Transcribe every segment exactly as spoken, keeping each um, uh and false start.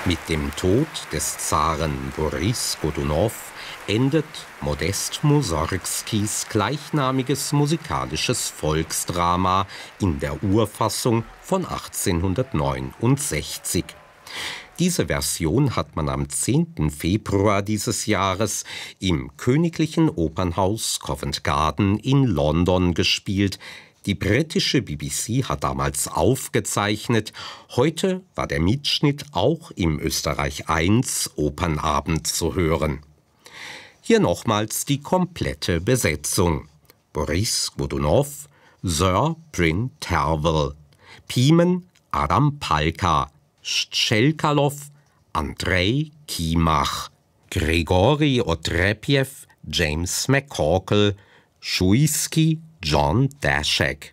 Mit dem Tod des Zaren Boris Godunow endet Modest Mussorgskis gleichnamiges musikalisches Volksdrama in der Urfassung von achtzehnhundertneunundsechzig. Diese Version hat man am zehnten Februar dieses Jahres im Königlichen Opernhaus Covent Garden in London gespielt. Die britische B B C hat damals aufgezeichnet. Heute war der Mitschnitt auch im Österreich eins Opernabend zu hören. Hier nochmals die komplette Besetzung. Boris Godunow, Sir Bryn Tervel, Pimen Adam Palka, Szczelkalow Andrei Kimach, Grigori Otrepjew James McCorkle, Schuiski John Dashak,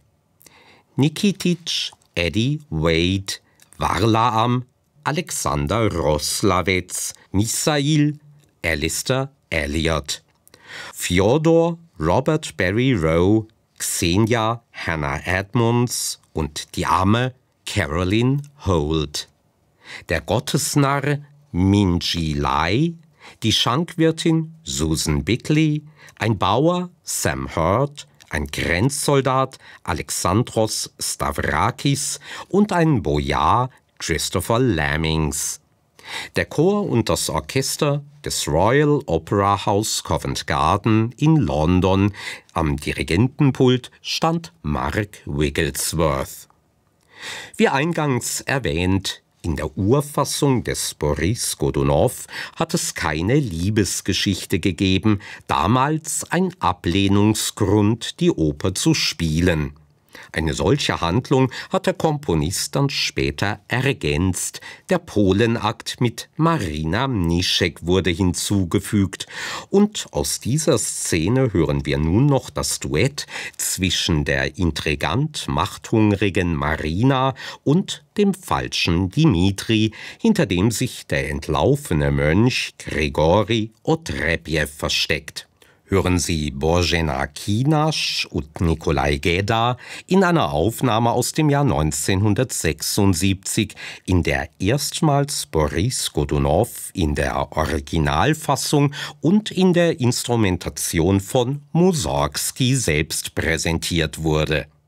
Nikitich Eddie Wade, Varlaam Alexander Roslavets, Misail Alistair Elliot, Fjodor Robert Barry Rowe, Xenia Hannah Edmonds und die Amme Caroline Holt. Der Gottesnarr Minji Lai, die Schankwirtin Susan Bickley, ein Bauer Sam Hurt, ein Grenzsoldat Alexandros Stavrakis und ein Bojar Christopher Lammings. Der Chor und das Orchester des Royal Opera House Covent Garden in London. Am Dirigentenpult stand Mark Wigglesworth. Wie eingangs erwähnt, in der Urfassung des Boris Godunow hat es keine Liebesgeschichte gegeben, damals ein Ablehnungsgrund, die Oper zu spielen. Eine solche Handlung hat der Komponist dann später ergänzt. Der Polenakt mit Marina Mniszek wurde hinzugefügt. Und aus dieser Szene hören wir nun noch das Duett zwischen der intrigant machthungrigen Marina und dem falschen Dimitri, hinter dem sich der entlaufene Mönch Grigori Otrepjew versteckt. Hören Sie Božena Kinaš und Nikolai Geda in einer Aufnahme aus dem Jahr neunzehnhundertsechsundsiebzig, in der erstmals Boris Godunow in der Originalfassung und in der Instrumentation von Mussorgsky selbst präsentiert wurde.